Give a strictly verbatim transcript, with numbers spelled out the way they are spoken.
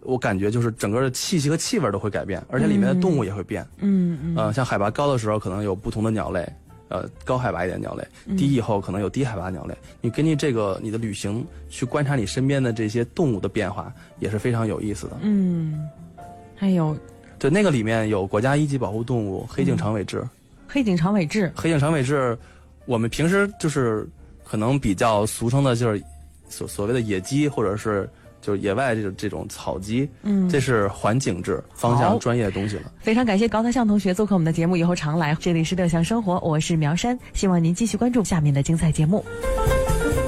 我感觉就是整个的气息和气味都会改变，而且里面的动物也会变。 嗯嗯， 呃，像海拔高的时候，可能有不同的鸟类。呃，高海拔一点鸟类，低以后可能有低海拔鸟类。嗯、你根据这个你的旅行去观察你身边的这些动物的变化，也是非常有意思的。 嗯，还有， 对，那个里面有国家一级保护动物黑颈长尾雉。嗯、 黑颈长尾雉， 黑颈长尾雉，我们平时就是可能比较俗称的就是所所谓的野鸡，或者是。就是野外这种这种草鸡，嗯，这是环景雉方向专业的东西了。 非常感谢高大象同学做客我们的节目，以后常来。这里是乐享生活，我是苗山，希望您继续关注下面的精彩节目。